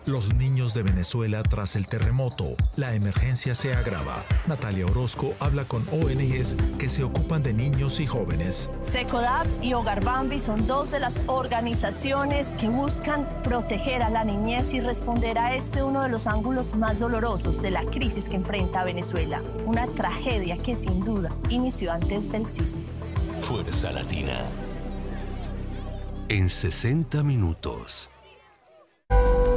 Los niños de Venezuela tras el terremoto. La emergencia se agrava. Natalia Orozco habla con ONGs que se ocupan de niños y jóvenes. Secodap y Hogar Bambi son dos de las organizaciones que buscan proteger a la niñez y responder a uno de los ángulos más dolorosos de la crisis que enfrenta Venezuela. Una tragedia que sin duda inició antes del sismo. Fuerza Latina. En 60 minutos.